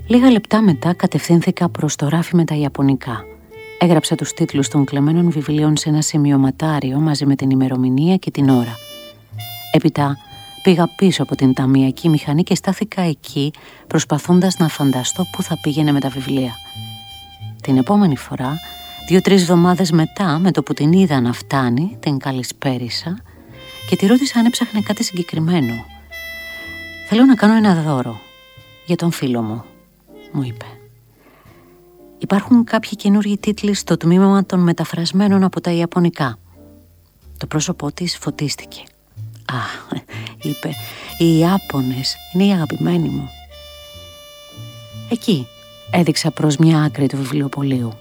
Λίγα λεπτά μετά κατευθύνθηκα προς το ράφι με τα ιαπωνικά. Έγραψα τους τίτλους των κλεμμένων βιβλίων σε ένα σημειωματάριο μαζί με την ημερομηνία και την ώρα. Έπειτα πήγα πίσω από την ταμιακή μηχανή και στάθηκα εκεί προσπαθώντας να φανταστώ πού θα πήγαινε με τα βιβλία. Την επόμενη φορά, 2-3 εβδομάδες μετά, με το που την είδα να φτάνει, την καλησπέρισα και τη ρώτησα αν έψαχνε κάτι συγκεκριμένο. «Θέλω να κάνω ένα δώρο για τον φίλο μου», μου είπε. «Υπάρχουν κάποιοι καινούργιοι τίτλοι στο τμήμα των μεταφρασμένων από τα ιαπωνικά». Το πρόσωπό της φωτίστηκε. «Α», είπε, «οι Ιάπωνες είναι οι αγαπημένοι μου». Εκεί έδειξα προς μια άκρη του βιβλιοπωλείου.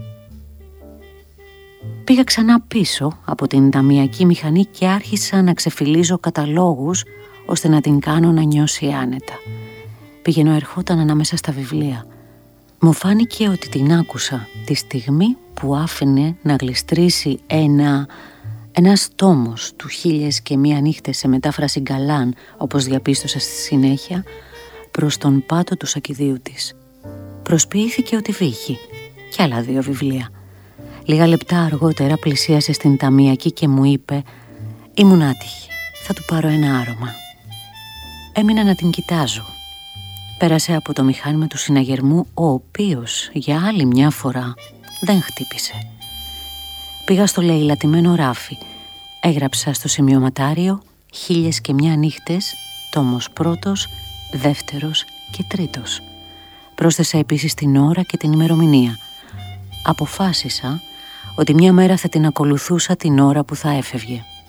Πήγα ξανά πίσω από την ταμιακή μηχανή και άρχισα να ξεφυλίζω καταλόγους ώστε να την κάνω να νιώσει άνετα. Πήγαινε ερχόταν ανάμεσα στα βιβλία. Μου φάνηκε ότι την άκουσα τη στιγμή που άφηνε να γλιστρήσει ένας τόμος του 1001 νύχτες σε μετάφραση Γκαλάν, όπως διαπίστωσα στη συνέχεια, προς τον πάτο του σακιδίου της. Προσποιήθηκε ότι βύχει κι άλλα 2 βιβλία. Λίγα λεπτά αργότερα πλησίασε στην ταμιακή και μου είπε «Ήμουν άτυχη, θα του πάρω ένα άρωμα». Έμεινα να την κοιτάζω. Πέρασε από το μηχάνημα του συναγερμού, ο οποίος για άλλη μια φορά δεν χτύπησε. Πήγα στο λαιλατημένο ράφι. Έγραψα στο σημειωματάριο 1001 νύχτες, τόμος 1ος, 2ος και 3ος. Πρόσθεσα επίσης την ώρα και την ημερομηνία. Αποφάσισα ότι μια μέρα θα την ακολουθούσα την ώρα που θα έφευγε.